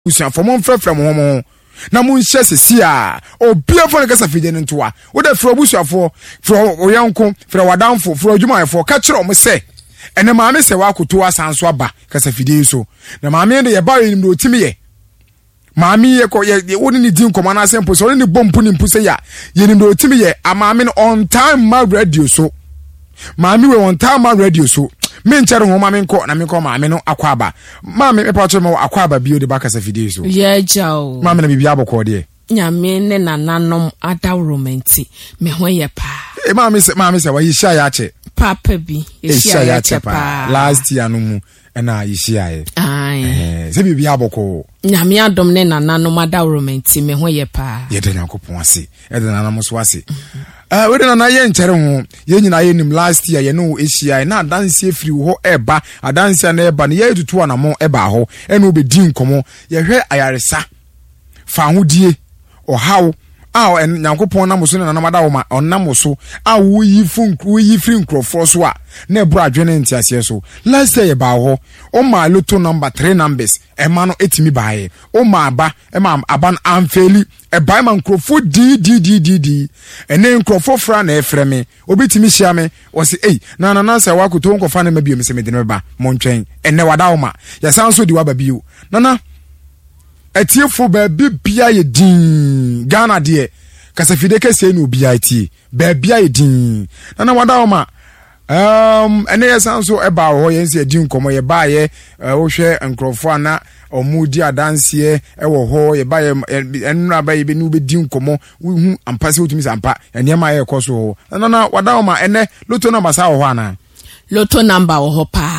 usia for mon frefrem ho na mun hye sesi a obia for kasa fide nto a wo da fro busuafo fro oyanko fro wadanfo fro adwumayefo ka kire o mo se ene maame se wa koto asanso aba kasa fide so na maame de ye ba yenim do timi ye maame ye ko ye woni ni din komo na sempo so ni bompu ni mpuse ya yenim do timi ye amaame no on time ma radio so maame we on time ma radio so me nchere ho maame nko na me nko maame no akwaba maame me pacho me akwaba bio de bakasa fide so ye jao maame na bibia bokọ de nyame ne nananom adawromenti me ho ye pa maame se wa yisha ya che papa bi yisha ya che pa last year no mu na yisha ye se bibia bokọ nyame adom ne nananom adawromenti me ho ye pa ye de Nyankopon ase e de nananom so ase we de na ye nchere ho ye nyina ye nim last year ye no ehia na dance efiri ho eba adanse na eba ne ye tutu anamo eba ho e no be din komo ye hwe ayaresa fa hodie ohaw a Nyankopon na muso na namada wo ma onnam so a wo yi firi nkrofo so a na ebra adwene ntiase so last year ba ho o ma lotto number 3 numbers e ma no etimi baaye o ma aba e ma aba amfeli e ba ma nkrofo di ene nkrofo fra na efre me obetimi hia me o se na sa wa koto nkofa na mabio me se me de me ba montwen ene wada wo ma ya san so di wa ba bio na etiefo ba bibia ye din Ghana de kasafide kese no bia tie ba bia ye din na wada wo ma ene ye san so eba ho ye nse din komo ye ba ye wo hwe nkrofo na omudi adanse e wo ho ye ba ye enura ba ye be nu be din komo hu ampase otumi sampa ene ma ye koso ho na wada wo ma ene lotto number sa ho ana lotto number wo ho pa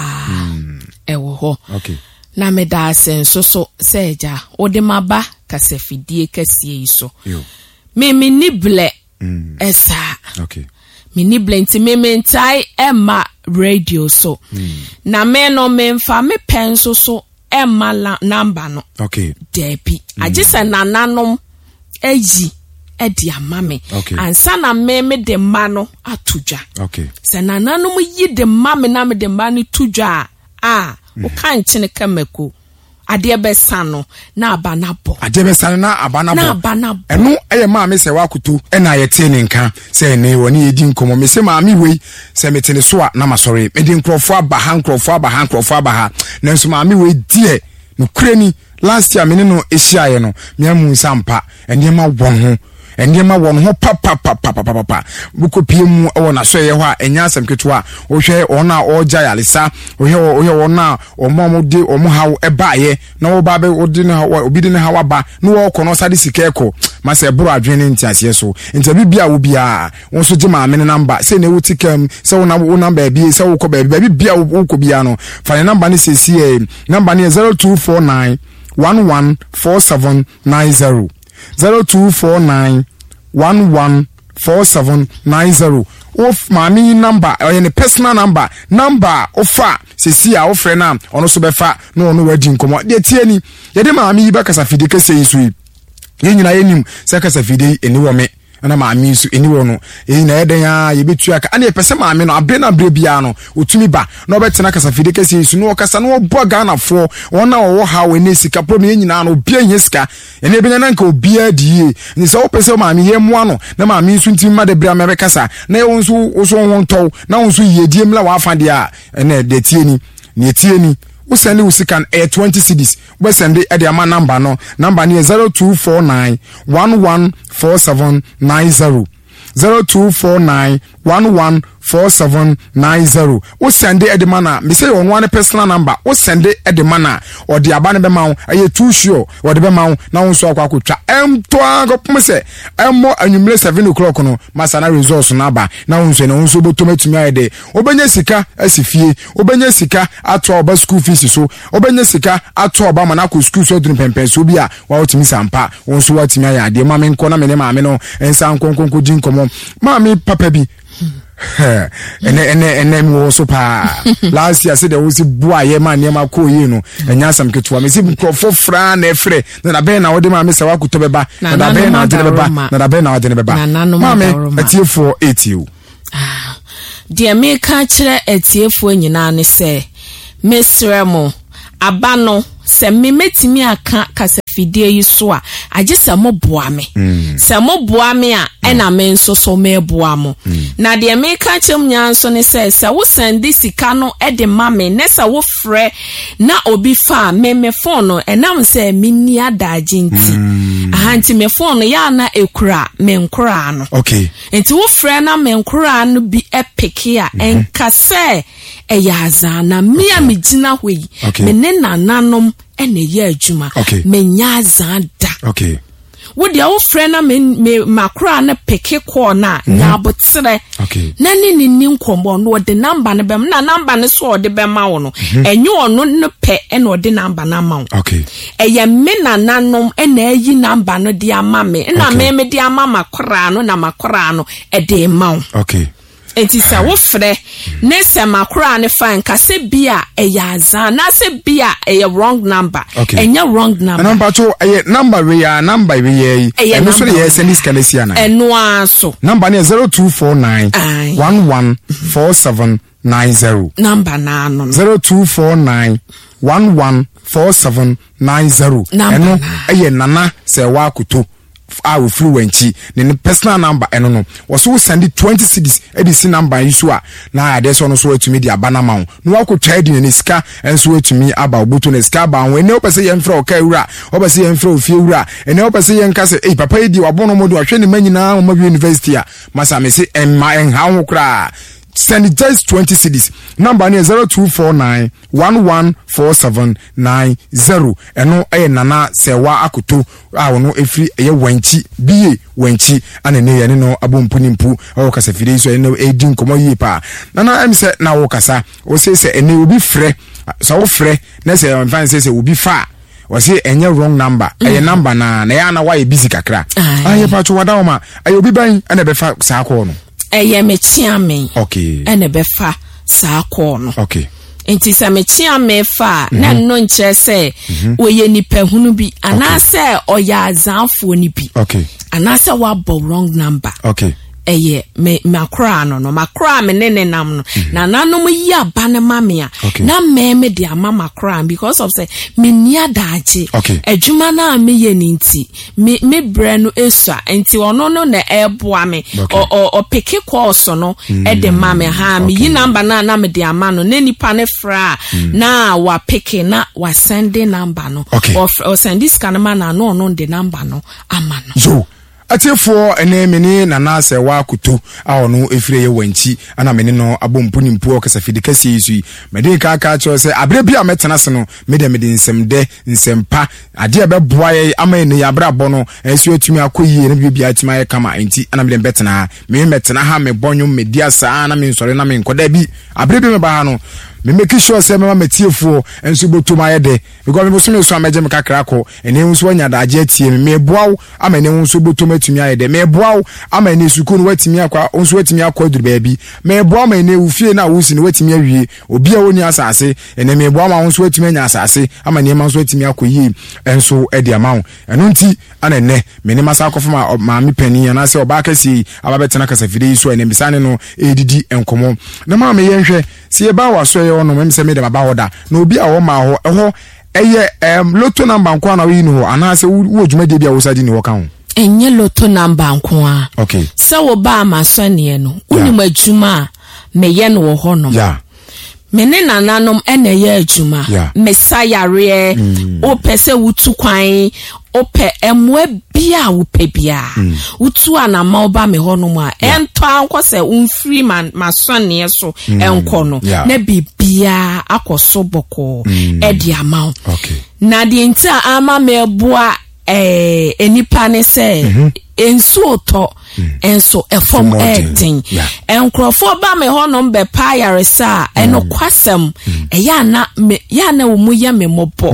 e wo ho okay na me da senso so seja ode maba kasafidie kasie iso me nible esa okay me nible nti me mentai ema radio so na me no me mfa me penso so ema number no okay debi agisa nananom eyi edi amame ansa na me de ma no atudwa okay se nananom yi de mame na me de ma no tudwa o kan chine kameko ade be sano na abanabo ade be sano na abanabo enu eye maame se wakutu ena ye te ne nka se ne woni edi nkomo me se maame wei se metene so a na masori me di nkrofo aba ha na nso maame wei die no kurani last year me ne no ehia ye no me amu sampa ene ma won ho endema won ho papa buko piemu o na so ye ho a enya asem ketua o hwe ona oja yalesa o hwe ona omomode omuhaw ebaaye na wo ba be odi ne hawa obi de ne hawa ba no wo kono sade sikeko ma se buru adwene ntiase so nta bibia wo bia won so gima amene number se ne wutikam se wo number bi se wo ko ba bibia wo ko bia no fa ne number ne se number ne 0249 114790 0249 114790 of mami number or any personal number ofa sesi a ofre na ono so befa na ono wadi nkomo de tie ni ye de mami ba kasafide kese yisu ye nyina yenim se kasafide eni wo me na maami su eniwo no na eden ya ye betu aka ana epese maami no abre na abre bia no otumi ba na obetena kasafide kese su no kasa no bo Ghana fo wona wo ha we ne sika pro me nyina no bia nye sika ene benya na nka obia die ni se opese maami ye moa no na maami su ntimi ma de bra me kasa na ye wonso won tow na wonso ye die mla wa afade a ene de tie ni we send usikan 20 cedis we send the ama number no number ni 0249 114790 0249 114790 we send the mana me say on one personal number we send the mana or the abane be ma aye too sure or the be ma na wonso akwa emto agopom se emmo anwumle 7 o'clock no masana resource na ba na wonso botomatumi ayede obenya sika asifie obenya sika ato oba school fees so obenya sika ato oba manako school so dun pempen so bia wa otimi sampa wonso watimi ayade ma me nko na me ne ma me no ensa nkonkonko jinkomo ma me papa bi ene mi wo so pa last year say there was bua ye man niam akọ yi no enya asam ketua me si nkrofo fra na efre na be na wode ma me se wakuto beba na be na de beba na be na wode ne beba ma me atiefo 80 de me ka kire atiefo nyina ne se mesremo aba no se me metimi aka kasafidie yi so a age se mo boa me se mo boa me a ena me nso so me boa mo na de me ka chem nya nso ne se wo send sika no e de ma me ne se wo frɛ na obi fa me phone no enam se me ni adaje nti ahanti me phone ya na ekura me nkura no okay enti wo frɛ na me nkura no bi epeke a enka se eyaza na me a me gina hoi me ne nananom ene ye adwuma me nya zanda okay wo dia wo frɛ na me makura na peke call na nya abotre okay na ni nkombo no de number ne bem na number ne so de bem ma wo no enye ono ne pe ene ode number na ma wo okay eye me nananom ene ayi number no de ama me na me de ama makura no na makura no e de ma wo okay enti sa wo frɛ ne se makura ne fine ka se bia eyaza na se bia wrong number enya wrong number number to number we ya number we ye eno so ye send this kind of na eno aso number ne 0249 114790 number na no 0249 114790 eno nana se wa kuto our fluency ne personal number eno no so send 20 cedis edisi number isu a na ade so no so atumi di abana ma no wa ko trade ne sika enso atumi aba oboto ne sika ba won ene opese ye mfra oka ewura opese ye mfra ofie ewura ene opese ye nka se papa yi di wabono modu ahwe ne manyina mo ma university a masa me se enha ho kra send just 20 cedis number ne 0249 114790 eno nana sewa akoto a wono efri wanchi bie wanchi anene ye ne no abompunimpu o kasa firi so eno edi nkomo yi pa nana em se na wo kasa o se ene obi frɛ so wo frɛ na se fan se obi fa o se enye wrong number number na ya na wa ye busy kakra aye pa to wada o ma aye obi ban na be fa sa ko no eye me chiame okay ene be fa sa ko no okay enti sa me chiame fa na no nche se oye nipa hunu bi anase oya azanfo ni bi okay anase wa bo wrong number okay eye me makra no makra me nene nam no na nanom yi aba ne mame a na me de ama makra because of say me nia daje adwuma na me ye ni nti me bre no esua enti ono no na eboa me o peke course no e de mame ha me yi number na me de ama no ne nipa ne fra na wa peke na wa send number no o send this kanama na no de number no ama no atiefo ene meni nana se wa kuto a ono efire ye wanchi ana meni no abompunimpu o kasa fidikasi yisu mede ka cho se abre bia metena se no mede nsemde nsempa ade be boa ye ama ene ya abra bono enso atumi akoyie ne bibia atuma ye kama enti ana mede betena me metena ha me bonyo media saa na me nsore na me nkoda bi abre bi me ba ha no me make sure say me matiefo enso botuma ye de because me so me so ameje me kakra ko ene nso anya da age atie me boaw ama ene nso botuma tumi aye de me boaw ama ene suku no watimi akwa nso watimi akwa duru ba bi me boaw ma ene ufie na wusi no watimi awie obi a woni asase ene me boaw ma nso watimi anya asase ama ene ma nso watimi akoyi enso e de amawo eno nti ana ene me ne masa akofo ma me pani ana se oba kasi ababetena kasafide so ene bisane no edidi enkomo na ma me yenhwe se e ba waso ono mem se me de baba hoda na obi a wo ma ho eho eye lotto number nko na wi no ana se wo dwuma de bia wo sadi ni wo kan ho enye lotto number nko a okay se wo ba ma so ne no uni madwuma me ye no wo ho no yeah mene nananom ene ye adwuma mesayare o pese wutu kwan o pe emwe bia wo pe bia wutu anama oba me ho no mu a ento anko se unfree man masone so enko no na bibia akoso boko e di ama okay na di ntia ama me boa enipa ne se enso to enso efom etin enkrofo ba me honom be pa yaresa eno kwasem ya na wo mu ya me mobo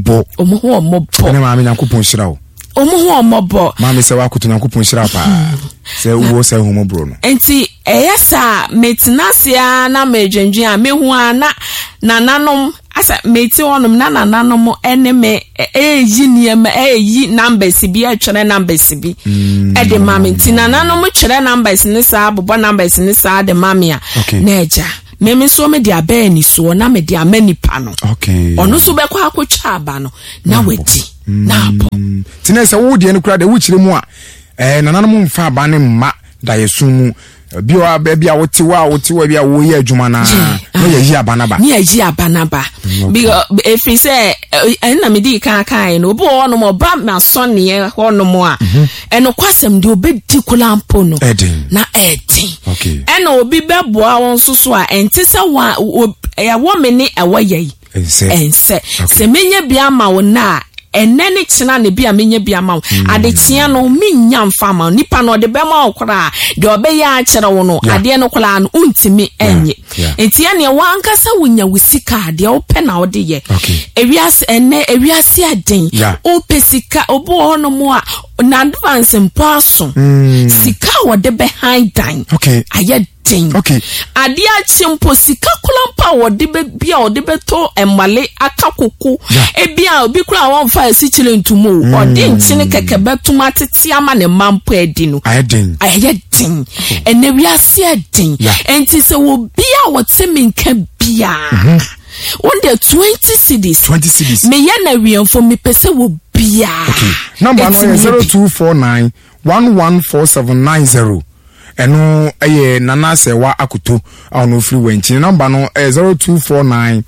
omo ene ma me nyankopon hira wo omo ho omobo ma me se wa kutu nyankopon hira pa se wo se ho mobro no enti eyesa metinasia na medwendwen a mehu ana nananom asa meti wonom na nananom ene me eyi niema eyi numbers bi a twere numbers bi e de mame nti nananom twere numbers ne saa bobo numbers ne saa de mame a na eja me so me dia be ni so na me dia manipa no okay ono so be kwa akotwa aba no na wadi na abo tina se wo de no kura de wo kire mu a nananom mfa aba ne mma da yesumu biwa bia wotiwa bia wo ye adwuma na no ye yi aba na ba ni ayi aba na ba if he say na me di kan no bo ono mo ba ma so ne hono mo a eno kwasem de obedi kulampo no na edin okay eno obi beboa won soso a enti se wa ya wo me ne ewa ye ense se menye bia ma wo na enene china ne bia menye bia ma ade tia no minya mfa ma nipa no de be ma okra de obeya a kire wo no ade no kula no untimi enye etia ne wankasa wunya wusika ade o pe na ode ye ewiase enne ewiase aden o pesika obo hono mo a na advance mpaso sika wo de be high dan aye okay ade a chimpo sika kulampa wo de be bia wo de be to emale akakoko ebia obi kura won fa asichire ntumu o de nchine keke betum atete ama ne mampo edi no ayedin ene wiase adin enti se wo bia wo teminka bia on the 20 cities me ya na wienfo me pese wo bia okay number no 0249 114790 eno nana sewa akuto ono free wenchi number no 0249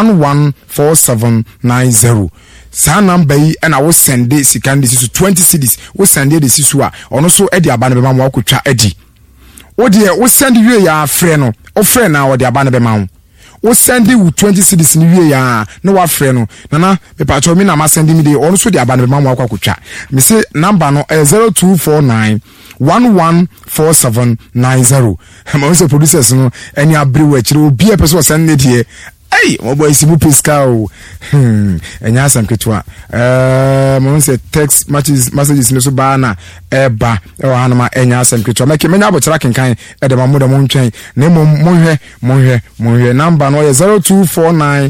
114790 sa number yi na wo send sikandi sisu 20 cities wo send the sisu a ono so edi aba na be ma wo akotwa edi wo de wo send wie ya frɛ no o frɛ na wo de aba na be ma wo send with 20 cities ni wie ya na wa frɛ no nana me pa cho me na ma send me de ono so de aba na be ma wo akotwa me say number no 0249 114790 ma so producers no any abrewa chire obi a person send ne hey mo boy sibu piska o enya asam ketwa mo say text messages no so ba na eba e wa hanama enya asam ketwa make menya abotra kenkan e de mamoda mo ntwen na mo hwe number no 0249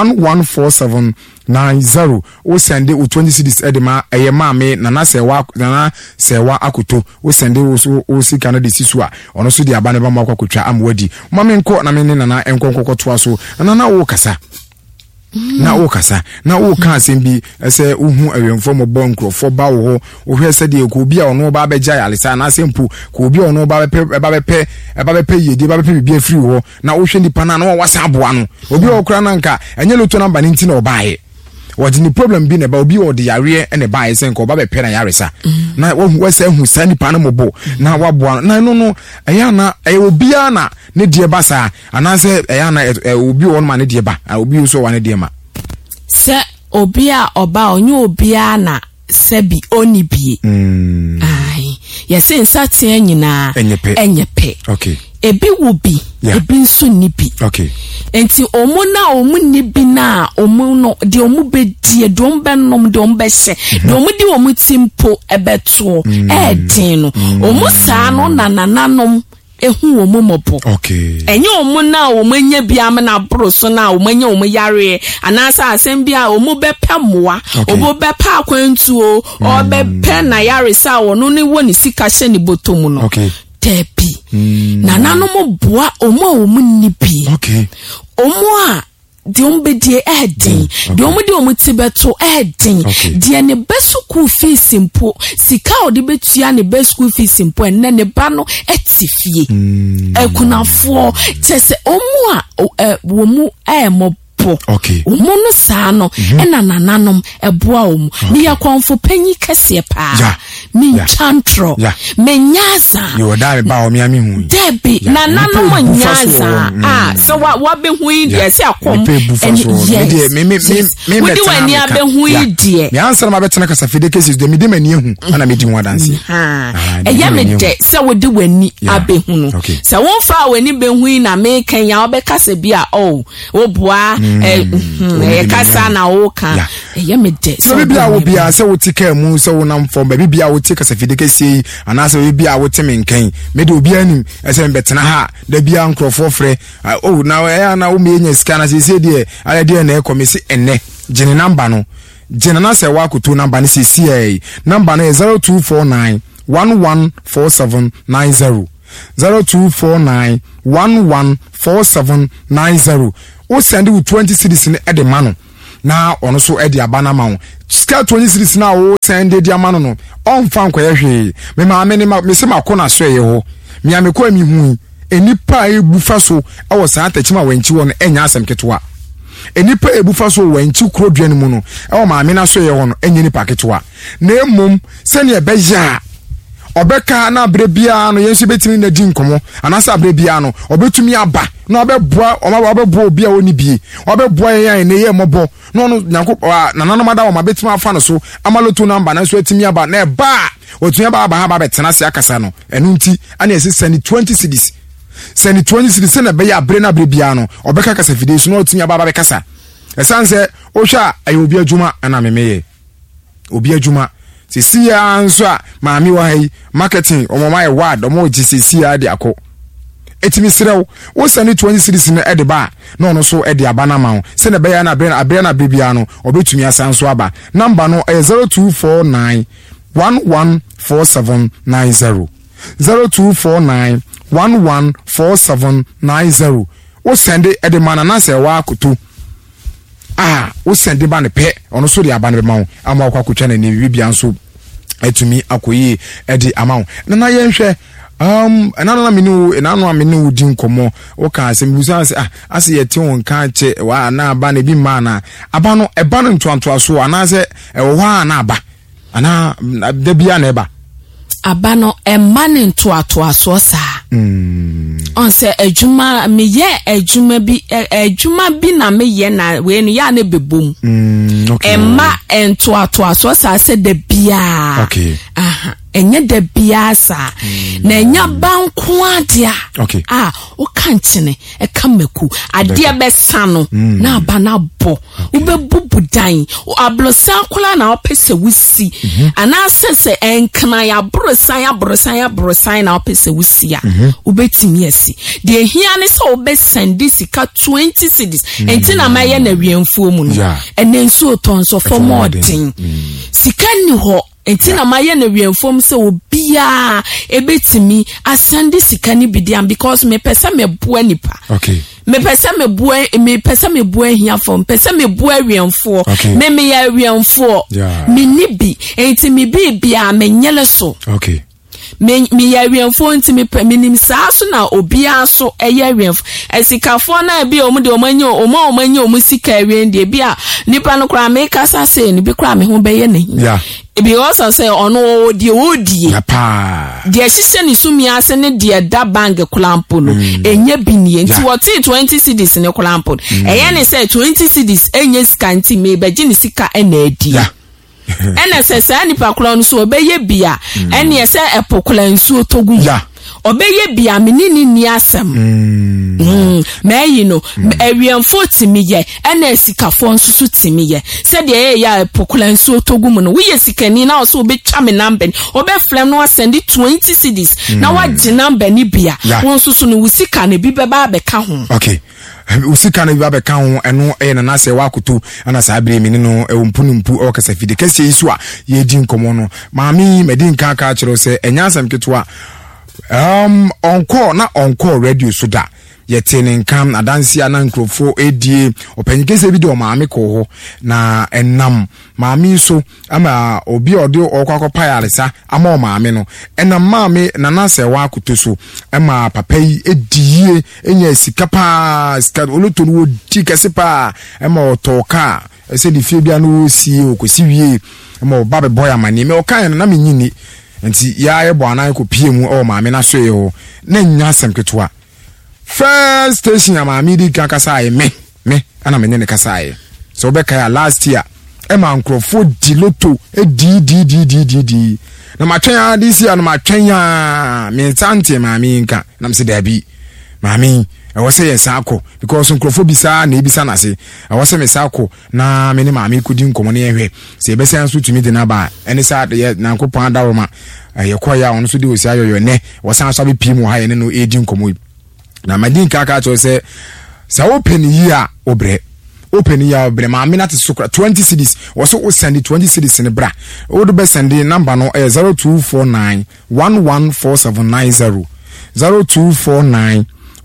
114790 o send o 20 cities edema eye maame nana sewa akoto o send o sika no de sisu a ono so de aba ne ba mo akotwa amwadi mame nko na me ne nana enkonko toa so nana wo kasa na wo kasa na wo kan asem bi ese uhu awemfo mo bo nkrofo ba wo wo hwe se de ko bia ono ba beja yalesa na asempu ko bia ono ba bepe yedi ba bepe bibia free wo na wo hwe nipa na wasa aboa no obi okura na nka enye loto number ni ntina obae what the problem be na ba obi odi yare ene bae se nka oba bepe na yaresa na wo se hu sa nipa na mobo na waboa na no eya na obi ana ne die ba sa anase eya na obi won ma ne die ba obi so wa ne die ma se obi a oba onye obi ana sebi oni bie ai yesi nsate anyina enyepe okay ebi wo bi ebi nso ni bi okay enti omo na omo ni bi na omo no de omo be die de omo be nom de omo be hye de omo di omo timpo ebeto edin no omo saa no nananom ehu omo mobo okay enye omo na omo nya bia me na bro so na omo nya omo yare anasa asem bia omo be pemoa obo be pa akwantu o be pe na yare sa wono ne woni sika hye ni botomu no okay tepi nananom boa omo ni bi okay omo a de ombe die edin de omo de omo tibeto edin de ne besu ku fees mpo sika odi betua ne besu ku fees mpo enne ne ba no etifie ekunafo tese omo a wo mu mo okay omo no saa no ena nananom eboa omo ni yakonfo panyi kase pa mi chantro me nyaza yo da ba o mi ami hu debi nananom nyaza so what be hu die se akom me wodi wani abe hu die me answer ma betena kasa fide cases de me de mani hu ana me di ho adanse eya me de se wodi wani abe hu no se won fa wani be hu na me kan ya obekasa bi a wo boa kasa na woka me de so bibia wo bia se wotika mu se wonam fom bibia wotika kasa fide kase anase bibia wotime nkan me de obi anim ese mbetena ha da bia nkrofo frɛ na na wo me nya sika na se de ale de na ekomisi enne gene number no gene na se wa kuto number ne CCA number no 0249 114790 0249 114790 o send you 20 cedis in the mano na ono so e di abana ma wo sika 20 cedis na o send di amano no on fan kwa hwe me ma me se makona so ye ho me amekọ mi hu enipa ebufa so e wo san tachima wanchi wo no enya asem ketwa enipa ebufa so wanchi krodua mu no e wo ma me na so ye ho no enya nipa ketwa na emom se ne be ya obeka na abrebia no yensu betimi na di nkomo anasa abrebia no obetumi aba na obeboa obeboa obi a oni bie obeboa yan ne ye mobo no no nyanko nanano mada wo ma betimi afa no so amaloto number na so etimi aba na eba otumi aba ha betena se akasa no enu nti ana esi send 20 cedis send 20 cedis na be ya abre na abrebia no obeka kasa fide so no otumi aba bekasa esanse ohwa ayo obi adwuma ana memeye obi adwuma sisi ya anso a maami wa hai marketing omoma e ward omo ji sisi ya de akọ etimi serew wo sani 20 cedis na ede ba no no so ede abana ma wo se na be ya na abre na bibia no obetumi asanso aba number no 0249 114790 0249 114790 wo sende ede mana na se wa akoto wo send ba ne pe ono so de aba ne ma wo ama akwa kotwa na ni bibia nso etumi akoyi edi ama wo na yenhwe enano aminu di nkomo wo ka asem busa ase yeti won ka che wa na aba ne bi ma na aba no eba no ntoanto so ana se wo ha na aba ana da bia na eba aba no emma ne ntoato so sa on se ejuma me ye ejuma bi na me ye na we no ya na bebom okay emma ntoato so sa se da bia okay enye da bia sa na enya banko adia okay o kanchene e kamaku adia besa no na aba na bo wo bebubu dan ablosan kola na opese wusi ana sense enkna ya brosan na opese wusi a wo betimi asi de hia ne so obe send sika 20 cedis enti na maye na wiemfuo mu no enensu otonso for more thing sika ni ho enti na maye na wiemfom se obia ebetimi asande sika ni bidiam because me pesa me bua nipa okay me pesa me bua hia fom pesa me bua wiemfo me ya wiemfo me nibi enti me bibia me nyele so okay me ya wiemfo enti me nim saa so na obia so eye wiemfo esikafo na bia omde omanyo sika wiende bia nipa no kra me kasa se ni bi kra me ho beye ne because I say ono die odie pa die hihye ni sumi ase ne die da bank kulampo no enye binie nti what 20 cedis ne kulampo eye ne say 20 cedis enye sika nti me beje ni sika ena adi ena say say nipa kula no so obeye bia ene say epokula nsuo togu obeye bia menini ni asem me no ewiemfo timi ye ena sikafo nsusu timi ye se de ya pokula nsuo togu mu no wo ye sikani na so obetwa me number obeflem no send 20 cedis na wagye number ni bia won nsusu no wo sika na bi beba abeka ho okay usika na biba beka ho eno na na se wakoto ana sa abre mi no mpunumpu o kasa fide kase yisu a ye di nkomo no maami medin kan ka kiro se enyansam ketwa encore radio so da yetene nkam adansi ana nkrofo edie openyikese bi de o maami ko ho na enam maami so ama obi ode okwakọpa yaresa ama o maami no enam maami na na se wa akuto so ama papa yi edie enya sikapa ska oloto no di kese pa ama otoka ese di fie bia no si okosi wie ama obabe boy amani me okan na menyini nti ya ye bo anan ko pie mu o maami na so ye ho na nya asem ketwa first station ya maami di kakasa aye me ana menye ne kasa aye so be kai last year e ma nkrofo di loto di na matwen this year na matwen ya me tante maami nka na mse dabi maami I was saying sako because nkrofo bisa na ebisa na se I was saying sako na me ne maami kudi nkomo ne ehwe se be say so tumi de na ba ene sa de na nkopon adawoma ye koya on so de osi ayoyo ne wasan so be pim ha ye ne no edi nkomo na madin kaka cho se open here obre maami na te sokra 20 cedis also o send 20 cedis ne bra o do be send number no 0249 114790 0249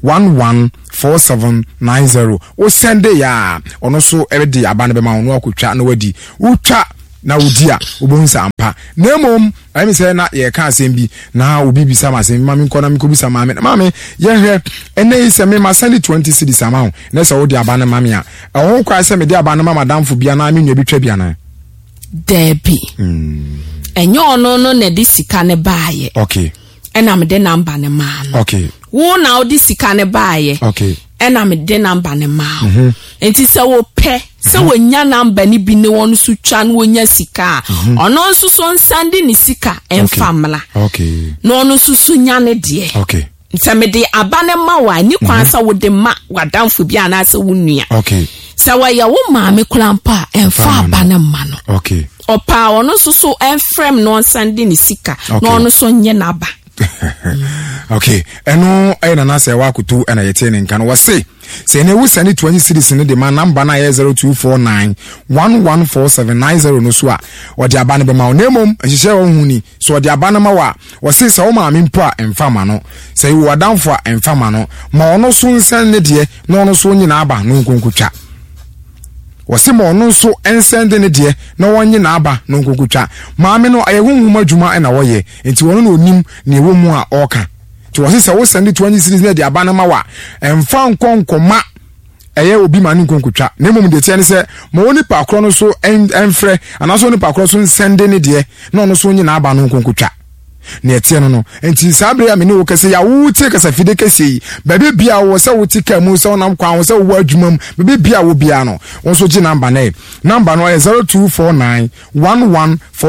114790 o sende ya ono so eredi abane be ma ono akotwa na wadi utwa na udia ubonsa ampa na mom I say na ye ka asem bi na obi bisa ma asem ma me nkona me ko bisa ma me ye hwe ene ise me ma send 20 cedis ama na se wo di abane ma me a ho kwa se me di abane ma madamfo bia na me nwa bi twa bia na debi enyo ono no na di sika ne baaye okay ena me de number ne ma no okay wo na odi sika ne baaye okay ena me de number ne ma enti se wo pe se wo nya number ni bi ne won so twa no nya sika ono nso so nsande ni sika enfamla okay no ono so nya ne de okay se me de abane ma wa ni kwan sa wo de ma wadamfo bi ana se wo nua okay se wa ya wo ma me klampa enfa abane ma no okay opa ono so enfrem no nsande ni sika no ono so nye na ba okay eno na na se wa kutu na yete ne nkan wo se ne wo send 20 cedis ne de ma number na 0249 114790 no so a o de abane be ma o nemom ahihye wo huni so o de abane ma wa wo se wo ma me mpo a emfama no se wo wadanfo a emfama no ma ono so nsan ne de na ono so nyina aba no nkonkotwa wasima ono so ensende ne de na wonye na aba no nkokotwa maame no ayehunhum adwuma na woye enti wono no onim na ewo mu a oka ti wasisa wo send 20 cedis ne de aba na ma wa emfa nkonkoma eye obi ma ne nkonkotwa na mum de tie ne se ma woni pa akro no so enfre anaso ni pa akro so sende ne de na ono so onye na aba no nkonkotwa ne tie no enti sabre ya me ne wo kase ya wo tie kasa fide kase yi bebe bia wo se wo tika mu se wonam kwa wo se wo adwumam bebe bia wo bia no won so gi number no 0249 11